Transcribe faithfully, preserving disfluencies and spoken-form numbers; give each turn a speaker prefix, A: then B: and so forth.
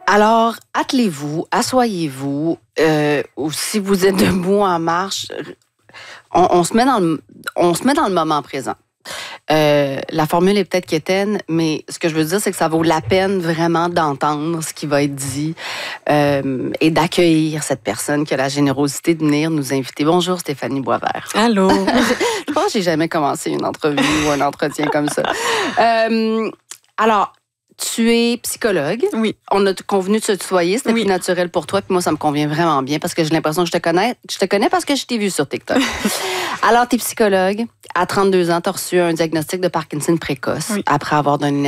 A: Alors, attelez-vous, assoyez-vous, euh, ou si vous êtes debout en marche, on, on, se met dans le, on se met dans le moment présent. Euh, la formule est peut-être quétaine, mais ce que je veux dire, c'est que ça vaut la peine vraiment d'entendre ce qui va être dit euh, et d'accueillir cette personne qui a la générosité de venir nous inviter. Bonjour, Stéphanie Boisvert.
B: Allô.
A: Je pense que j'ai jamais commencé une entrevue ou un entretien comme ça. Euh, alors, tu es psychologue.
B: Oui.
A: On a convenu de se tutoyer. C'était
B: oui.
A: plus naturel pour toi. Puis moi, ça me convient vraiment bien parce que j'ai l'impression que je te connais. Je te connais parce que je t'ai vu sur TikTok. Alors, tu es psychologue. À trente-deux ans, tu as reçu un diagnostic de Parkinson précoce
B: oui.
A: après avoir donné